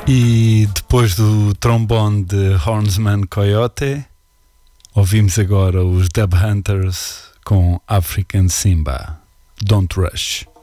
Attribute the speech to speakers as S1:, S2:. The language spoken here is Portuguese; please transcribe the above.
S1: E depois do trombone de Hornsman Coyote, ouvimos agora os Dub Hunters com African Simba, Don't Rush.